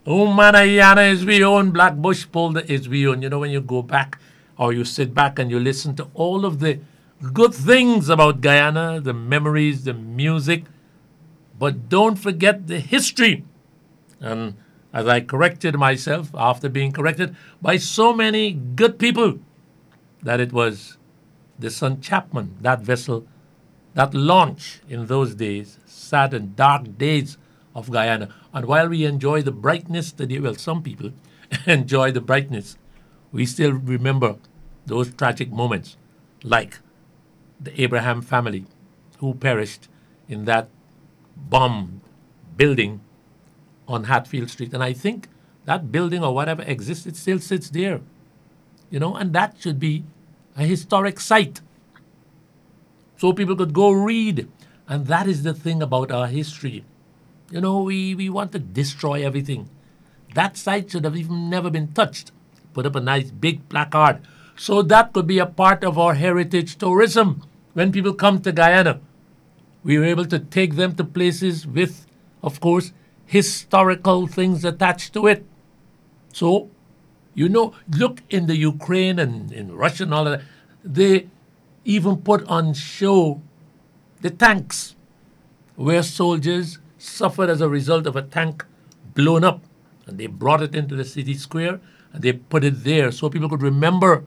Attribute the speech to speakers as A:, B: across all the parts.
A: Umanayana is we own, Black Bush Polder is we own. You know, when you go back or you sit back and you listen to all of the good things about Guyana, the memories, the music, but don't forget the history. And as I corrected myself after being corrected by so many good people, that it was the Sun Chapman, that vessel, that launch in those days, sad and dark days of Guyana. And while we enjoy the brightness today, well, some people enjoy the brightness, we still remember those tragic moments, like the Abraham family who perished in that bomb building on Hatfield Street. And I think that building or whatever exists, it still sits there, you know, and that should be a historic site so people could go read. And that is the thing about our history. You know, we want to destroy everything. That site should have even never been touched. Put up a nice big placard. So that could be a part of our heritage tourism. When people come to Guyana, we were able to take them to places with, of course, historical things attached to it. So, you know, look in the Ukraine and in Russia and all of that, they even put on show the tanks where soldiers suffered as a result of a tank blown up. And they brought it into the city square and they put it there so people could remember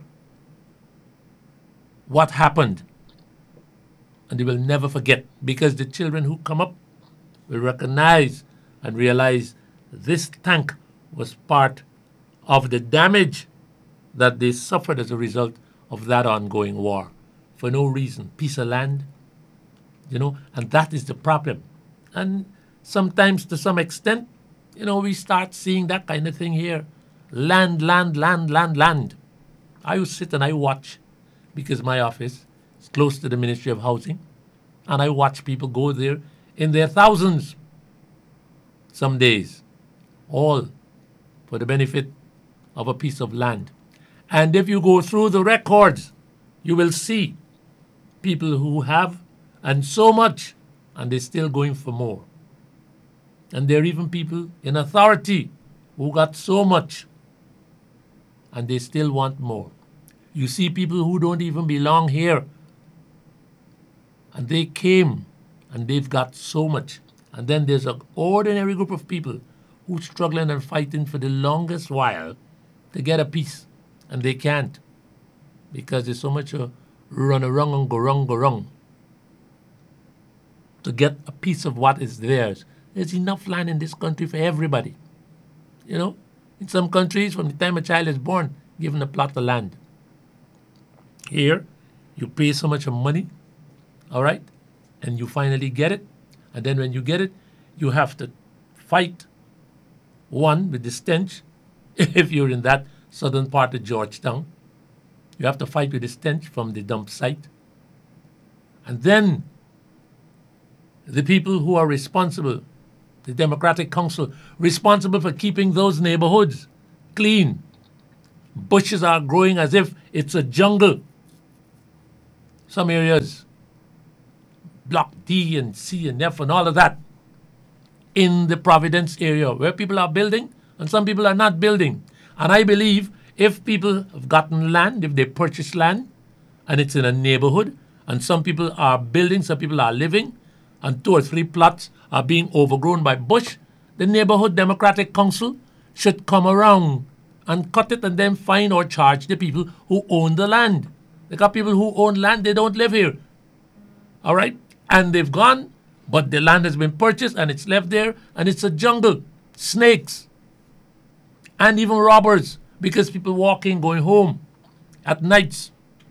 A: what happened. And they will never forget, because the children who come up will recognize and realize this tank was part of the damage that they suffered as a result of that ongoing war for no reason. Piece of land, you know, and that is the problem. And sometimes, to some extent, you know, we start seeing that kind of thing here. Land, land, land, land, land. I will sit and I watch, because my office is close to the Ministry of Housing, and I watch people go there in their thousands some days, all for the benefit of a piece of land. And if you go through the records, you will see people who have and so much, and they're still going for more. And there are even people in authority who got so much and they still want more. You see people who don't even belong here, and they came and they've got so much. And then there's an ordinary group of people who's struggling and fighting for the longest while to get a piece, and they can't, because there's so much run around and go wrong to get a piece of what is theirs. There's enough land in this country for everybody. You know, in some countries, from the time a child is born, given a plot of land. Here, you pay so much of money, all right, and you finally get it. And then when you get it, you have to fight, one, with the stench. If you're in that southern part of Georgetown, you have to fight with the stench from the dump site. And then the people who are responsible, the Democratic Council, responsible for keeping those neighborhoods clean. Bushes are growing as if it's a jungle. Some areas, Block D and C and F and all of that, in the Providence area, where people are building and some people are not building. And I believe if people have gotten land, if they purchase land, and it's in a neighborhood, and some people are building, some people are living, and 2 or 3 plots are being overgrown by bush, the Neighborhood Democratic Council should come around and cut it and then fine or charge the people who own the land. They got people who own land, they don't live here. All right? And they've gone, but the land has been purchased and it's left there, and it's a jungle. Snakes. And even robbers, because people walking, going home at nights.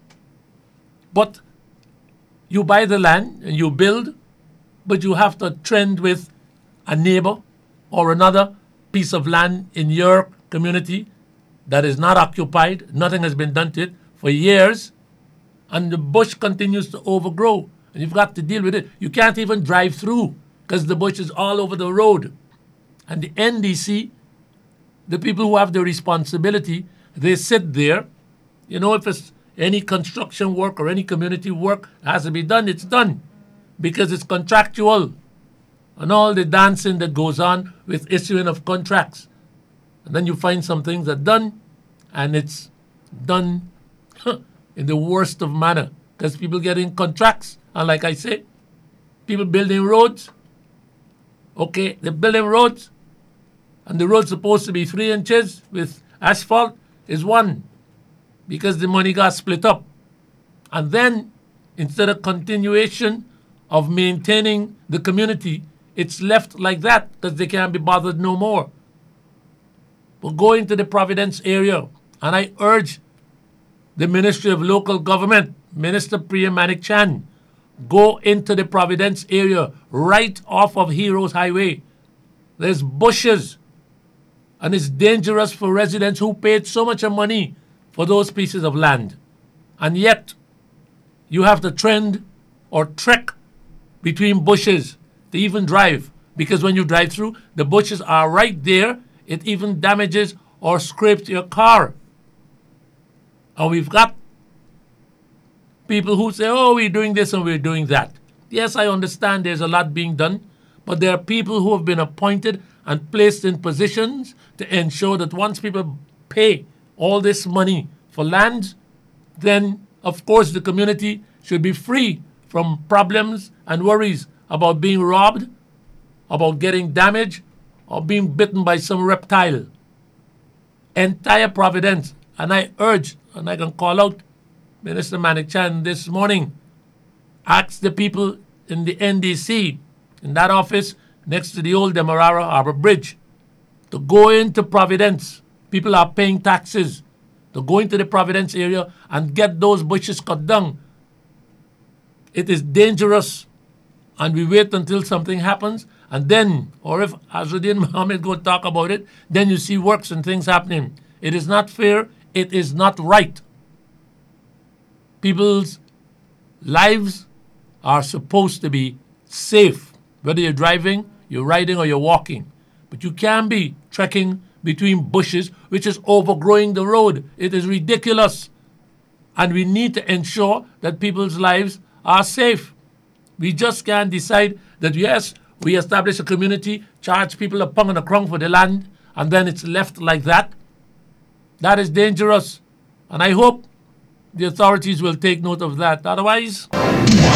A: But you buy the land and you build, but you have to trend with a neighbor or another piece of land in your community that is not occupied. Nothing has been done to it for years, and the bush continues to overgrow, and you've got to deal with it. You can't even drive through because the bush is all over the road. And the NDC, the people who have the responsibility, they sit there. You know, if it's any construction work or any community work has to be done, it's done, because it's contractual. And all the dancing that goes on with issuing of contracts. And then you find some things are done, and it's done in the worst of manner, because people getting contracts. And like I say, people building roads. Okay, they're building roads, and the road's supposed to be 3 inches with asphalt is 1, because the money got split up. And then, instead of continuation of maintaining the community, it's left like that because they can't be bothered no more. But go into the Providence area, and I urge the Ministry of Local Government, Minister Priya Manik Chan, go into the Providence area right off of Heroes Highway. There's bushes, and it's dangerous for residents who paid so much money for those pieces of land. And yet, you have to trend or trek between bushes to even drive, because when you drive through, the bushes are right there. It even damages or scrapes your car. And we've got people who say, oh, we're doing this and we're doing that. Yes, I understand there's a lot being done, but there are people who have been appointed and placed in positions to ensure that once people pay all this money for land, then, of course, the community should be free from problems and worries about being robbed, about getting damaged, or being bitten by some reptile. Entire Providence, and I urge, and I can call out Minister Manik Chan this morning, ask the people in the NDC, in that office next to the old Demerara Harbour Bridge, to go into Providence. People are paying taxes to go into the Providence area and get those bushes cut down. It is dangerous, and we wait until something happens, and then, or if Azzuddin Mohammed go talk about it, then you see works and things happening. It is not fair. It is not right. People's lives are supposed to be safe, whether you're driving, you're riding, or you're walking. But you can't be trekking between bushes, which is overgrowing the road. It is ridiculous. And we need to ensure that people's lives are safe. We just can't decide that, yes, we establish a community, charge people a pound and a crown for the land, and then it's left like that. That is dangerous. And I hope the authorities will take note of that. Otherwise...